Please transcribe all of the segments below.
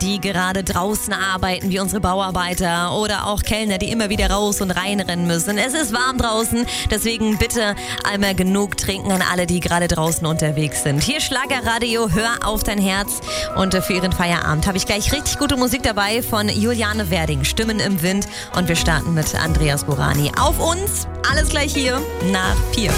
die gerade draußen arbeiten, wie unsere Bauarbeiter oder auch Kellner, die immer wieder raus und reinrennen müssen. Es ist warm draußen, deswegen bitte einmal genug trinken an alle, die gerade draußen unterwegs sind. Hier Schlagerradio, hör auf dein Herz. Und für Ihren Feierabend habe ich gleich richtig gute Musik dabei von Juliane Werding, Stimmen im Wind. Und wir starten mit Andreas Burani. Auf uns, alles gleich hier nach 4.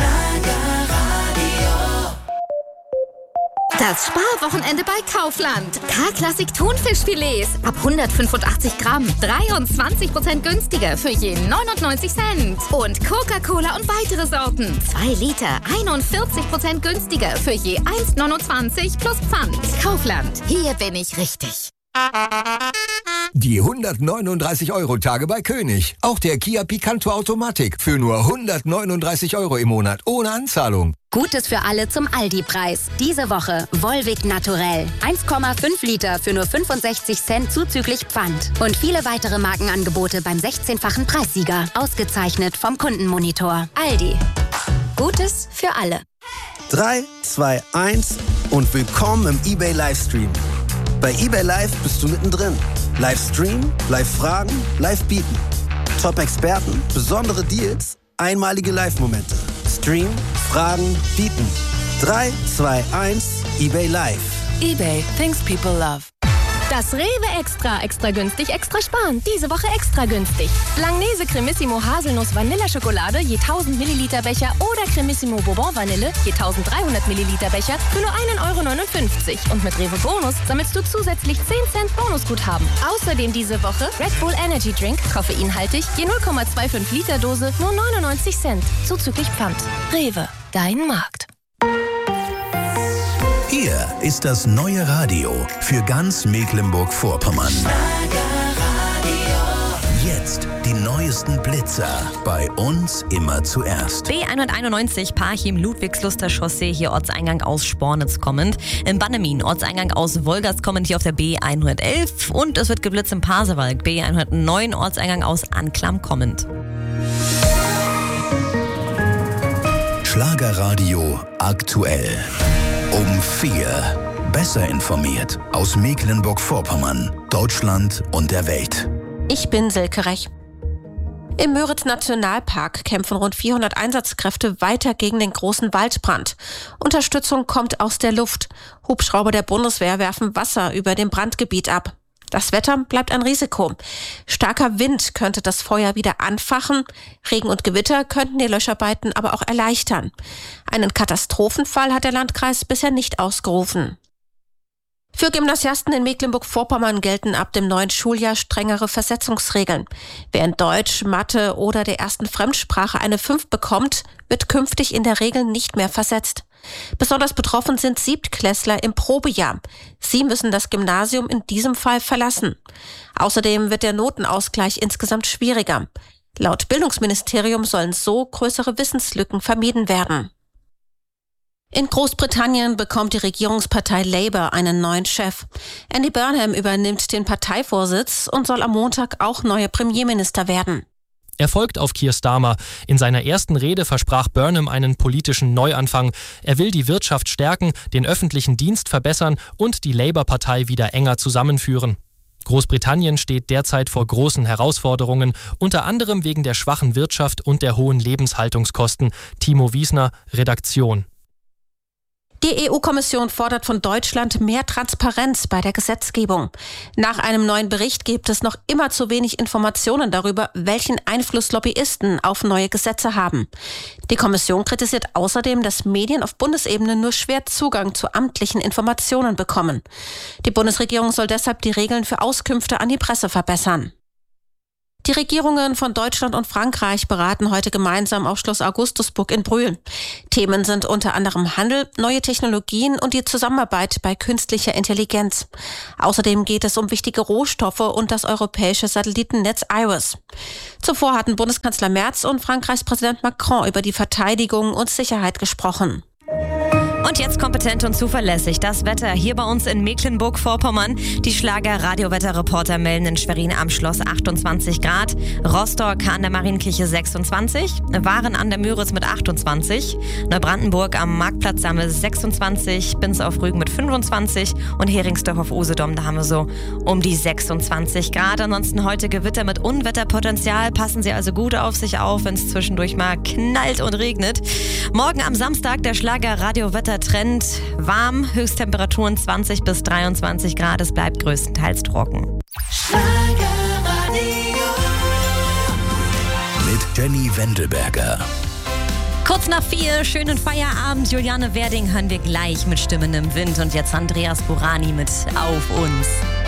Das Sparwochenende bei Kaufland. K-Klassik Thunfischfilets ab 185 Gramm. 23% günstiger für je 99 Cent. Und Coca-Cola und weitere Sorten. 2 Liter, 41% günstiger für je 1,29 plus Pfand. Kaufland, hier bin ich richtig. Die 139-Euro-Tage bei König. Auch der Kia Picanto Automatik für nur 139 Euro im Monat ohne Anzahlung. Gutes für alle zum Aldi-Preis. Diese Woche Volvic Naturell. 1,5 Liter für nur 65 Cent zuzüglich Pfand. Und viele weitere Markenangebote beim 16-fachen Preissieger. Ausgezeichnet vom Kundenmonitor. Aldi. Gutes für alle. 3, 2, 1 und willkommen im eBay Livestream. Bei eBay Live bist du mittendrin. Live streamen, live fragen, live bieten. Top-Experten, besondere Deals, einmalige Live-Momente. Stream, fragen, bieten. 3, 2, 1, eBay Live. eBay, things people love. Das Rewe Extra günstig, extra sparen. Diese Woche extra günstig. Langnese Cremissimo Haselnuss Vanilleschokolade je 1000 Milliliter Becher oder Cremissimo Bourbon Vanille je 1300 Milliliter Becher für nur 1,59 €. Und mit Rewe Bonus sammelst du zusätzlich 10 Cent Bonusguthaben. Außerdem diese Woche Red Bull Energy Drink, koffeinhaltig, je 0,25 Liter Dose, nur 99 Cent. Zuzüglich Pfand. Rewe, dein Markt. Hier ist das neue Radio für ganz Mecklenburg-Vorpommern. Jetzt die neuesten Blitzer. Bei uns immer zuerst. B191 Parchim Ludwigsluster Chaussee, hier Ortseingang aus Spornitz kommend. In Bannemin Ortseingang aus Wolgast kommend, hier auf der B111. Und es wird geblitzt im Pasewalk. B109 Ortseingang aus Anklam kommend. Schlagerradio aktuell. Um 4. Besser informiert aus Mecklenburg-Vorpommern, Deutschland und der Welt. Ich bin Silke Rech. Im Müritz-Nationalpark kämpfen rund 400 Einsatzkräfte weiter gegen den großen Waldbrand. Unterstützung kommt aus der Luft. Hubschrauber der Bundeswehr werfen Wasser über dem Brandgebiet ab. Das Wetter bleibt ein Risiko. Starker Wind könnte das Feuer wieder anfachen. Regen und Gewitter könnten die Löscharbeiten aber auch erleichtern. Einen Katastrophenfall hat der Landkreis bisher nicht ausgerufen. Für Gymnasiasten in Mecklenburg-Vorpommern gelten ab dem neuen Schuljahr strengere Versetzungsregeln. Wer in Deutsch, Mathe oder der ersten Fremdsprache eine 5 bekommt, wird künftig in der Regel nicht mehr versetzt. Besonders betroffen sind Siebtklässler im Probejahr. Sie müssen das Gymnasium in diesem Fall verlassen. Außerdem wird der Notenausgleich insgesamt schwieriger. Laut Bildungsministerium sollen so größere Wissenslücken vermieden werden. In Großbritannien bekommt die Regierungspartei Labour einen neuen Chef. Andy Burnham übernimmt den Parteivorsitz und soll am Montag auch neuer Premierminister werden. Er folgt auf Keir Starmer. In seiner ersten Rede versprach Burnham einen politischen Neuanfang. Er will die Wirtschaft stärken, den öffentlichen Dienst verbessern und die Labour-Partei wieder enger zusammenführen. Großbritannien steht derzeit vor großen Herausforderungen, unter anderem wegen der schwachen Wirtschaft und der hohen Lebenshaltungskosten. Timo Wiesner, Redaktion. Die EU-Kommission fordert von Deutschland mehr Transparenz bei der Gesetzgebung. Nach einem neuen Bericht gibt es noch immer zu wenig Informationen darüber, welchen Einfluss Lobbyisten auf neue Gesetze haben. Die Kommission kritisiert außerdem, dass Medien auf Bundesebene nur schwer Zugang zu amtlichen Informationen bekommen. Die Bundesregierung soll deshalb die Regeln für Auskünfte an die Presse verbessern. Die Regierungen von Deutschland und Frankreich beraten heute gemeinsam auf Schloss Augustusburg in Brühl. Themen sind unter anderem Handel, neue Technologien und die Zusammenarbeit bei künstlicher Intelligenz. Außerdem geht es um wichtige Rohstoffe und das europäische Satellitennetz IRIS. Zuvor hatten Bundeskanzler Merz und Frankreichs Präsident Macron über die Verteidigung und Sicherheit gesprochen. Und jetzt kompetent und zuverlässig das Wetter hier bei uns in Mecklenburg-Vorpommern. Die Schlager-Radio-Wetterreporter melden in Schwerin am Schloss 28 Grad, Rostock an der Marienkirche 26, Waren an der Müritz mit 28, Neubrandenburg am Marktplatz haben wir 26, Binz auf Rügen mit 25 und Heringsdorf auf Usedom, da haben wir so um die 26 Grad. Ansonsten heute Gewitter mit Unwetterpotenzial. Passen Sie also gut auf sich auf, wenn es zwischendurch mal knallt und regnet. Morgen am Samstag der Schlager-Radio-Wetter-Trend. Warm, Höchsttemperaturen 20 bis 23 Grad. Es bleibt größtenteils trocken. Mit Jenny Wendelberger. Kurz nach 4, schönen Feierabend. Juliane Werding hören wir gleich mit Stimmen im Wind. Und jetzt Andreas Burani mit Auf uns.